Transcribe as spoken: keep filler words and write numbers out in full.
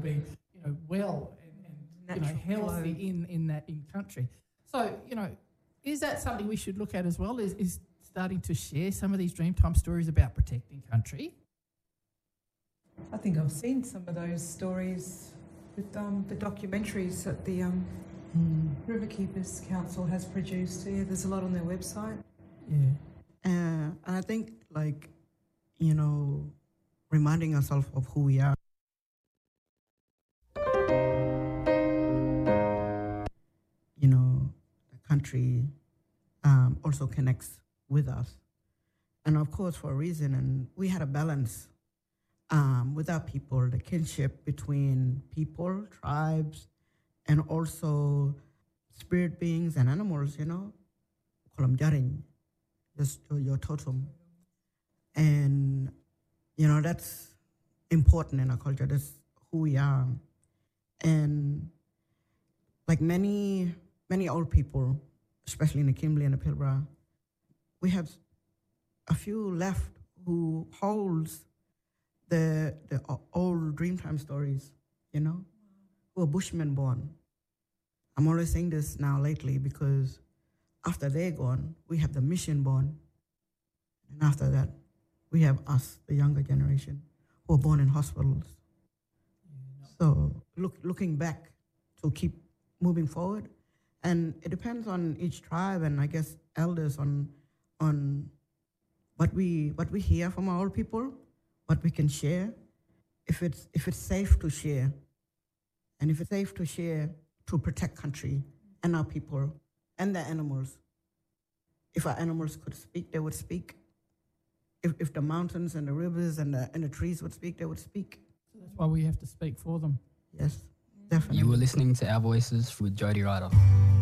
be, you know, well and, and you know, healthy in, in that in country. So, you know, is that something we should look at as well? Is, is starting to share some of these Dreamtime stories about protecting country? I think I've seen some of those stories with um, the documentaries that the um, mm. Riverkeepers Council has produced. Yeah, there's a lot on their website. Yeah. Uh, and I think, like, you know, reminding ourselves of who we are. You know, the country um, also connects with us. And of course, for a reason, and we had a balance um, with our people, the kinship between people, tribes, and also spirit beings and animals, you know. Call them jaring, just your, your totem. And, you know, that's important in our culture. That's who we are. And like many, many old people, especially in the Kimberley and the Pilbara, we have a few left who holds the the old Dreamtime stories, you know, who are Bushmen born. I'm always saying this now lately because after they're gone, we have the mission born. And after that, we have us, the younger generation, who are born in hospitals. So look, looking back to keep moving forward. And it depends on each tribe and I guess elders on on what we what we hear from our old people, what we can share, if it's if it's safe to share, and if it's safe to share to protect country and our people and the animals. If our animals could speak, they would speak. If if the mountains and the rivers and the and the trees would speak, they would speak. So that's why we have to speak for them. Yes, definitely. You were listening to Our Voices with Jody Ryder.